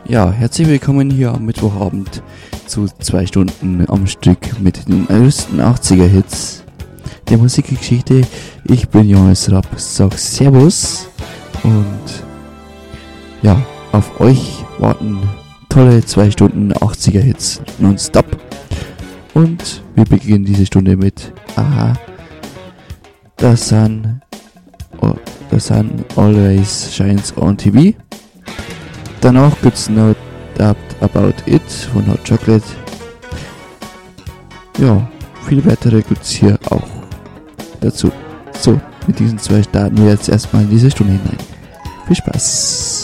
Ja, herzlich willkommen hier am Mittwochabend zu 2 Stunden am Stück mit den größten 80er-Hits der Musikgeschichte. Ich bin Johannes Rapp, sag Servus und ja, auf euch warten tolle 2 Stunden 80er-Hits nonstop. Und wir beginnen diese Stunde mit Aha, The Sun Always Shines on TV. Danach gibt's No Doubt About It von Hot Chocolate. Ja, viele weitere gibt's hier auch dazu. So, mit diesen 2 starten wir jetzt erstmal in diese Stunde hinein. Viel Spaß!